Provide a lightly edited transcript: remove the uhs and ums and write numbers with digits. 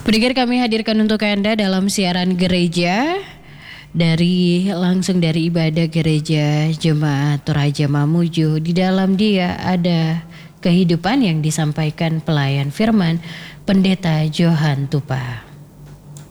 Pendengar, kami hadirkan untuk Anda dalam siaran gereja langsung dari ibadah gereja Jemaat Toraja Mamuju. Di dalam dia ada kehidupan yang disampaikan pelayan firman Pendeta Johan Tupa.